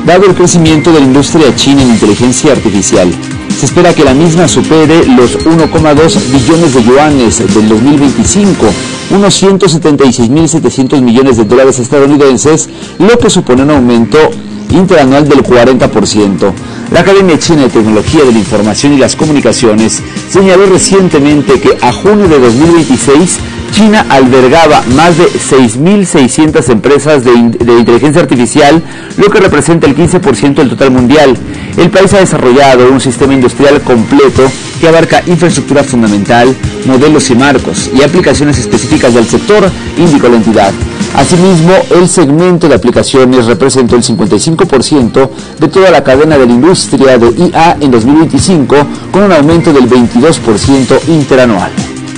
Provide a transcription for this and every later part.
dado el crecimiento de la industria china en inteligencia artificial. Se espera que la misma supere los 1,2 billones de yuanes del 2025, unos 176.700 millones de dólares estadounidenses, lo que supone un aumento interanual del 40%. La Academia China de Tecnología de la Información y las Comunicaciones señaló recientemente que a junio de 2026 China albergaba más de 6.600 empresas de inteligencia artificial, lo que representa el 15% del total mundial. El país ha desarrollado un sistema industrial completo que abarca infraestructura fundamental, modelos y marcos y aplicaciones específicas del sector, indicó la entidad. Asimismo, el segmento de aplicaciones representó el 55% de toda la cadena de la industria de IA en 2025, con un aumento del 22% interanual.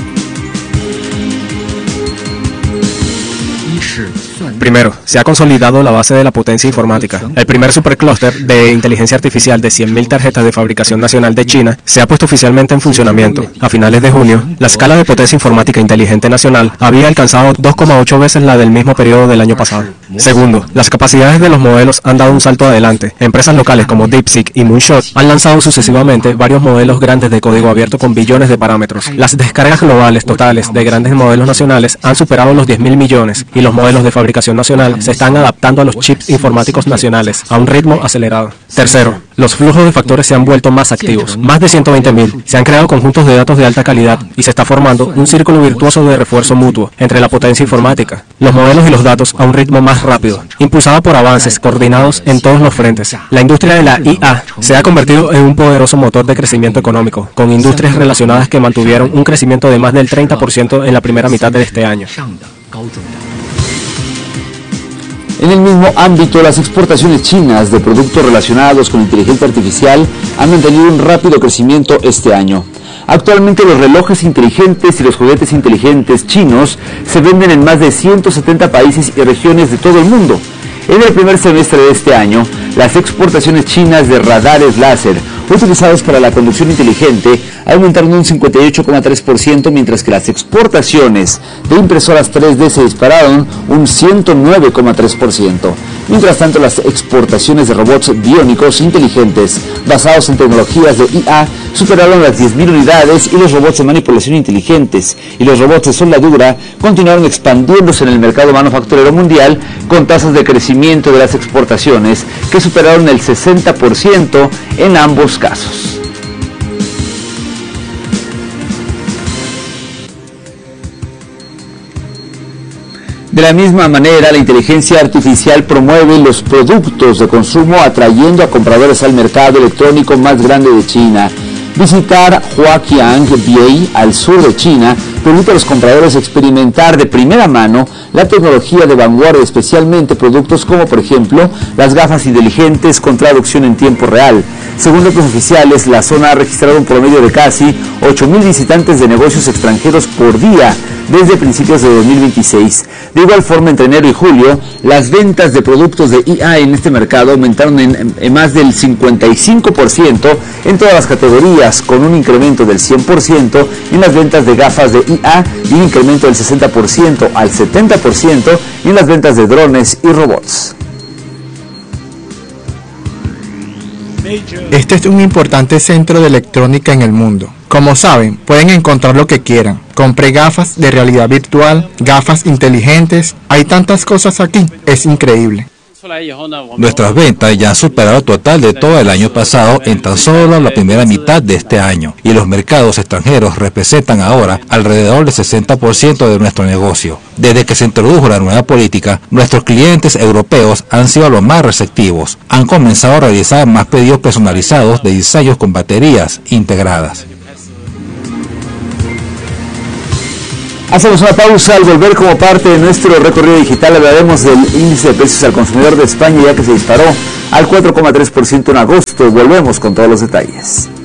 Primero, se ha consolidado la base de la potencia informática. El primer superclúster de inteligencia artificial de 100.000 tarjetas de fabricación nacional de China se ha puesto oficialmente en funcionamiento. A finales de junio, la escala de potencia informática inteligente nacional había alcanzado 2,8 veces la del mismo periodo del año pasado. Segundo, las capacidades de los modelos han dado un salto adelante. Empresas locales como DeepSeek y Moonshot han lanzado sucesivamente varios modelos grandes de código abierto con billones de parámetros. Las descargas globales totales de grandes modelos nacionales han superado los 10.000 millones y los modelos de fabricación nacional se están adaptando a los chips informáticos nacionales a un ritmo acelerado. Tercero, los flujos de factores se han vuelto más activos, más de 120.000. Se han creado conjuntos de datos de alta calidad y se está formando un círculo virtuoso de refuerzo mutuo entre la potencia informática, los modelos y los datos a un ritmo más rápido, impulsada por avances coordinados en todos los frentes. La industria de la IA se ha convertido en un poderoso motor de crecimiento económico, con industrias relacionadas que mantuvieron un crecimiento de más del 30% en la primera mitad de este año. En el mismo ámbito, las exportaciones chinas de productos relacionados con inteligencia artificial han mantenido un rápido crecimiento este año. Actualmente los relojes inteligentes y los juguetes inteligentes chinos se venden en más de 170 países y regiones de todo el mundo. En el primer semestre de este año, las exportaciones chinas de radares láser utilizados para la conducción inteligente aumentaron un 58,3%, mientras que las exportaciones de impresoras 3D se dispararon un 109,3%. Mientras tanto, las exportaciones de robots biónicos inteligentes basados en tecnologías de IA superaron las 10.000 unidades, y los robots de manipulación inteligentes y los robots de soldadura continuaron expandiéndose en el mercado manufacturero mundial, con tasas de crecimiento de las exportaciones que superaron el 60% en ambos casos. De la misma manera, la inteligencia artificial promueve los productos de consumo, atrayendo a compradores al mercado electrónico más grande de China. Visitar Huaqiang Biei, al sur de China, permite a los compradores experimentar de primera mano la tecnología de vanguardia, especialmente productos como, por ejemplo, las gafas inteligentes con traducción en tiempo real. Según datos oficiales, la zona ha registrado un promedio de casi 8.000 visitantes de negocios extranjeros por día desde principios de 2026. De igual forma, entre enero y julio, las ventas de productos de IA en este mercado aumentaron en más del 55% en todas las categorías, con un incremento del 100% en las ventas de gafas de IA y un incremento del 60% al 70% en las ventas de drones y robots. Este es un importante centro de electrónica en el mundo. Como saben, pueden encontrar lo que quieran. Compré gafas de realidad virtual, gafas inteligentes. Hay tantas cosas aquí, es increíble. Nuestras ventas ya han superado el total de todo el año pasado en tan solo la primera mitad de este año, y los mercados extranjeros representan ahora alrededor del 60% de nuestro negocio. Desde que se introdujo la nueva política, nuestros clientes europeos han sido los más receptivos. Han comenzado a realizar más pedidos personalizados de diseños con baterías integradas. Hacemos una pausa. Al volver, como parte de nuestro recorrido digital, hablaremos del índice de precios al consumidor de España, ya que se disparó al 4,3% en agosto. Volvemos con todos los detalles.